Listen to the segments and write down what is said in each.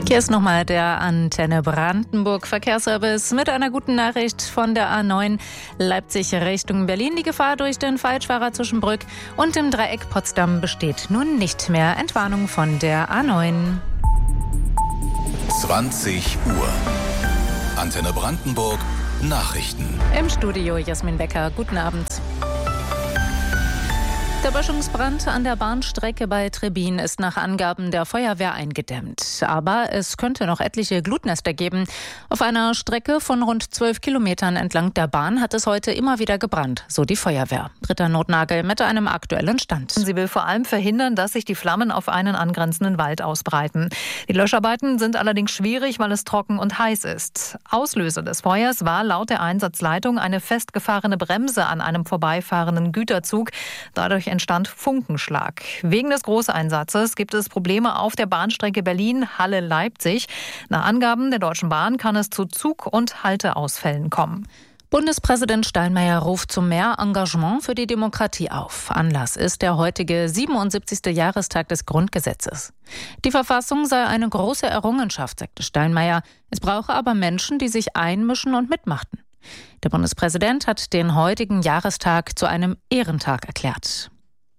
Hier ist nochmal der Antenne Brandenburg Verkehrsservice mit einer guten Nachricht von der A9 Leipzig Richtung Berlin. Die Gefahr durch den Falschfahrer zwischen Brück und dem Dreieck Potsdam besteht nun nicht mehr. Entwarnung von der A9. 20 Uhr. Antenne Brandenburg Nachrichten. Im Studio Jasmin Becker. Guten Abend. Der Böschungsbrand an der Bahnstrecke bei Trebin ist nach Angaben der Feuerwehr eingedämmt. Aber es könnte noch etliche Glutnester geben. Auf einer Strecke von rund 12 Kilometern entlang der Bahn hat es heute immer wieder gebrannt, so die Feuerwehr. Britta Notnagel mit einem aktuellen Stand. Sie will vor allem verhindern, dass sich die Flammen auf einen angrenzenden Wald ausbreiten. Die Löscharbeiten sind allerdings schwierig, weil es trocken und heiß ist. Auslöser des Feuers war laut der Einsatzleitung eine festgefahrene Bremse an einem vorbeifahrenden Güterzug. Dadurch entstand Funkenschlag. Wegen des Großeinsatzes gibt es Probleme auf der Bahnstrecke Berlin-Halle-Leipzig. Nach Angaben der Deutschen Bahn kann es zu Zug- und Halteausfällen kommen. Bundespräsident Steinmeier ruft zu mehr Engagement für die Demokratie auf. Anlass ist der heutige 77. Jahrestag des Grundgesetzes. Die Verfassung sei eine große Errungenschaft, sagte Steinmeier. Es brauche aber Menschen, die sich einmischen und mitmachten. Der Bundespräsident hat den heutigen Jahrestag zu einem Ehrentag erklärt.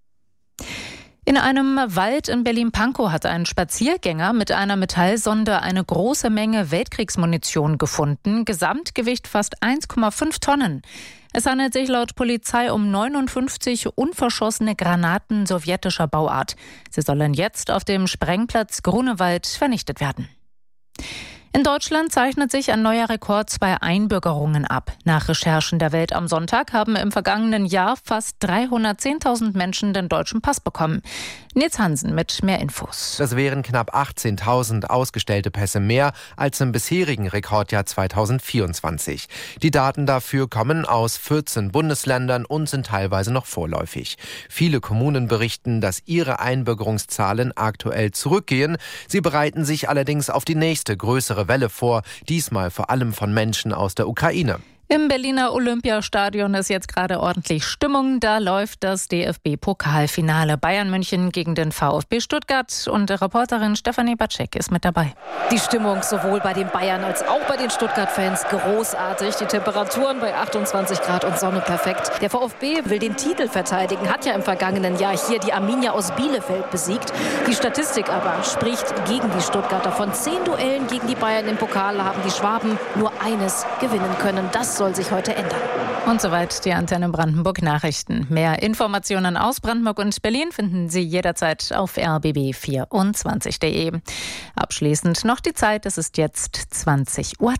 In einem Wald in Berlin-Pankow hat ein Spaziergänger mit einer Metallsonde eine große Menge Weltkriegsmunition gefunden. Gesamtgewicht fast 1,5 Tonnen. Es handelt sich laut Polizei um 59 unverschossene Granaten sowjetischer Bauart. Sie sollen jetzt auf dem Sprengplatz Grunewald vernichtet werden. In Deutschland zeichnet sich ein neuer Rekord bei Einbürgerungen ab. Nach Recherchen der Welt am Sonntag haben im vergangenen Jahr fast 310.000 Menschen den deutschen Pass bekommen. Nils Hansen mit mehr Infos. Das wären knapp 18.000 ausgestellte Pässe mehr als im bisherigen Rekordjahr 2024. Die Daten dafür kommen aus 14 Bundesländern und sind teilweise noch vorläufig. Viele Kommunen berichten, dass ihre Einbürgerungszahlen aktuell zurückgehen. Sie bereiten sich allerdings auf die nächste größere Welle vor, diesmal vor allem von Menschen aus der Ukraine. Im Berliner Olympiastadion ist jetzt gerade ordentlich Stimmung. Da läuft das DFB-Pokalfinale Bayern München gegen den VfB Stuttgart. Und Reporterin Stefanie Batschek ist mit dabei. Die Stimmung sowohl bei den Bayern als auch bei den Stuttgart-Fans großartig. Die Temperaturen bei 28 Grad und Sonne perfekt. Der VfB will den Titel verteidigen, hat ja im vergangenen Jahr hier die Arminia aus Bielefeld besiegt. Die Statistik aber spricht gegen die Stuttgarter. Von 10 Duellen gegen die Bayern im Pokal haben die Schwaben nur eines gewinnen können. Das soll sich heute ändern. Und soweit die Antenne Brandenburg Nachrichten. Mehr Informationen aus Brandenburg und Berlin finden Sie jederzeit auf rbb24.de. Abschließend noch die Zeit, es ist jetzt 20:03 Uhr.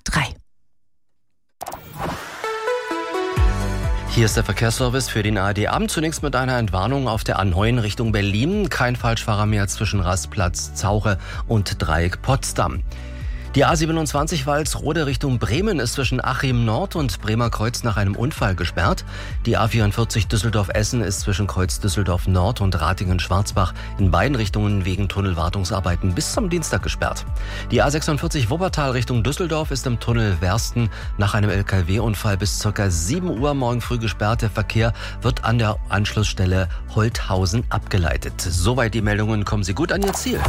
Hier ist der Verkehrsservice für den ARD-Abend. Zunächst mit einer Entwarnung auf der A9 Richtung Berlin. Kein Falschfahrer mehr zwischen Rastplatz Zauche und Dreieck Potsdam. Die A27 Walsrode Richtung Bremen ist zwischen Achim Nord und Bremer Kreuz nach einem Unfall gesperrt. Die A44 Düsseldorf-Essen ist zwischen Kreuz Düsseldorf Nord und Ratingen-Schwarzbach in beiden Richtungen wegen Tunnelwartungsarbeiten bis zum Dienstag gesperrt. Die A46 Wuppertal Richtung Düsseldorf ist im Tunnel Wersten nach einem LKW-Unfall bis ca. 7 Uhr morgen früh gesperrt. Der Verkehr wird an der Anschlussstelle Holthausen abgeleitet. Soweit die Meldungen. Kommen Sie gut an Ihr Ziel.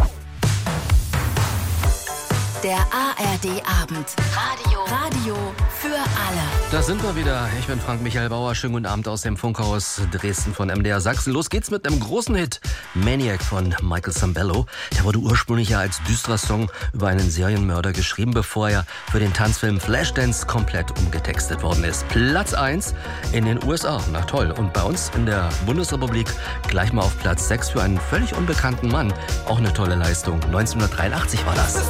Der ARD-Abend. Radio für alle. Da sind wir wieder. Ich bin Frank-Michael Bauer. Schönen guten Abend aus dem Funkhaus Dresden von MDR Sachsen. Los geht's mit einem großen Hit. Maniac von Michael Sambello. Der wurde ursprünglich ja als düsterer Song über einen Serienmörder geschrieben, bevor er für den Tanzfilm Flashdance komplett umgetextet worden ist. Platz 1 in den USA. Na toll. Und bei uns in der Bundesrepublik gleich mal auf Platz 6 für einen völlig unbekannten Mann. Auch eine tolle Leistung. 1983 war das.